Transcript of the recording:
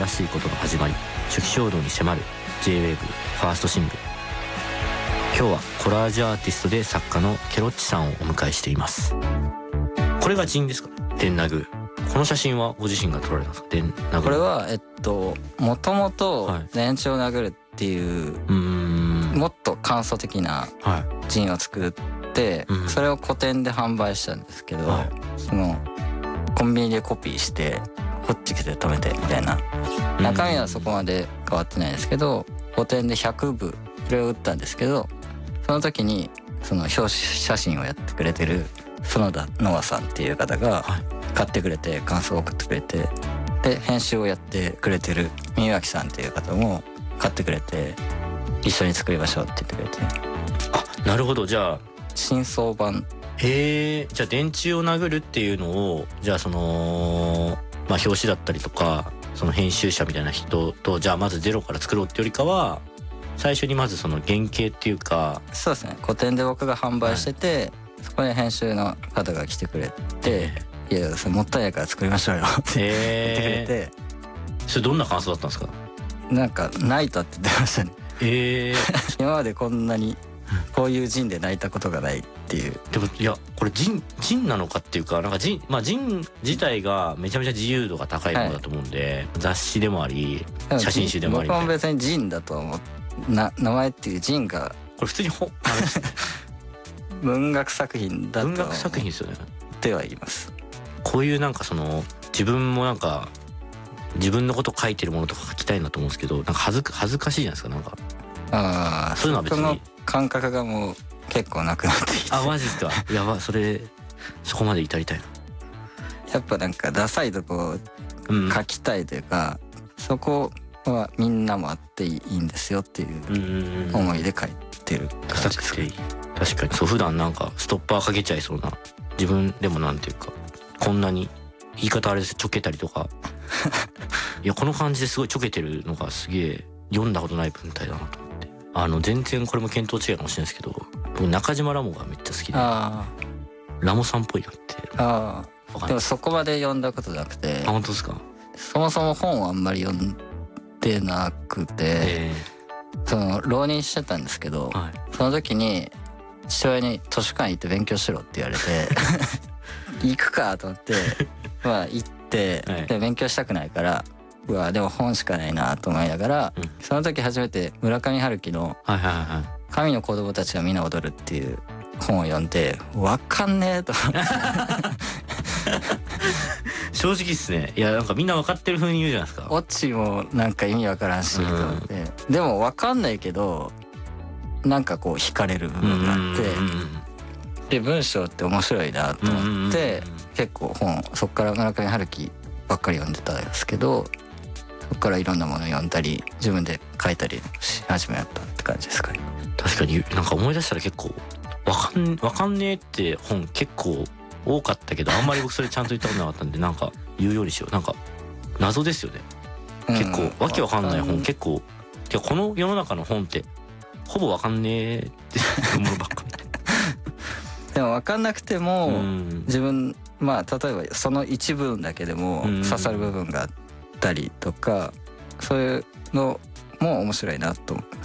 新しいことの始まり、初期衝動に迫る J-WAVE ファーストシングル。今日はコラージュアーティストで作家のケロッチさんをお迎えしています。これがジンですか？デンナグ。この写真はご自身が撮られたんですか？デンナグ。 これはもともと電池を殴るっていう、もっと簡素的なジンを作って、それを個展で販売したんですけど、そのコンビニでコピーしてこっち来て止めてみたいな、中身はそこまで変わってないですけど、個展で100部それを売ったんですけど、その時にその表紙写真をやってくれてる園田ノアさんっていう方が買ってくれて、感想を送ってくれて、で編集をやってくれてる宮脇さんっていう方も買ってくれて、一緒に作りましょうって言ってくれて。 あ、なるほど。じゃあ新装版。 じゃあ電柱を殴るっていうのを、じゃあその表紙だったりとか、その編集者みたいな人と、じゃあまずゼロから作ろうってよりかは、最初にまずその原型っていうか。 そうですね、個展で僕が販売してて、そこで編集の方が来てくれて、いやそれもったいないから作りましょうよって言ってくれて。 それどんな感想だったんですか？ なんか泣いたって言ってましたね。今までこんなにこういうジンで泣いたことがないっていう。 でもいや、これジンなのかっていうか、なんかジン自体がめちゃめちゃ自由度が高いものだと思うんで、雑誌でもあり写真集でもありみたいな。 僕も別にジンだとは思って、名前っていうジンがこれ普通に文学作品だと文学作品ですよねっては言います。 こういうなんかその自分もなんか自分のこと書いてるものとか書きたいなと思うんですけど、なんか恥ずかしいじゃないですか。なんかそういうのは別に、その感覚がもう結構なくなってきて。 あ、マジですか？やば、そこまで至りたいな。 やっぱなんかダサいとこ書きたいというか、そこはみんなもあっていいんですよっていう思いで書いてる感じですか。 確かにそう。普段なんかストッパーかけちゃいそうな自分でも、なんていうか、こんなに言い方あれです、ちょけたりとかいや、この感じですごいちょけてるのがすげえ読んだことない文体だなと思って。全然これも見当違いかもしれないですけど、僕中島ラモがめっちゃ好きで、ラモさんっぽいなって。 でもそこまで読んだことなくて。 本当ですか？ そもそも本をあんまり読んでなくて、その浪人してたんですけど、その時に父親に図書館行って勉強しろって言われて行くかと思ってまあ行って、で勉強したくないから、うわでも本しかないなと思いながら、その時初めて村上春樹の「神の子供たちが皆踊る」っていう本を読んで、わかんねえと思って正直っすね。いや、なんかみんな分かってる風に言うじゃないですか。 オチもなんか意味わからんしと思って、でもわかんないけどなんかこう惹かれる部分があって、で文章って面白いなと思って、結構本そっから村上春樹ばっかり読んでたんですけど、そっからいろんなもの読んだり自分で書いたりし始めたって感じですかね。 確かになんか思い出したら結構わかんねえって本結構多かったけど、あんまり僕それちゃんと言ったことなかったんで、なんか言うようにしよう。なんか謎ですよね。結構わけわかんない本結構。いや、この世の中の本ってほぼわかんねえってものばっかりでもわかんなくても自分、まあ例えばその一部分だけでも刺さる部分があったりとか、そういうのも面白いなと思います。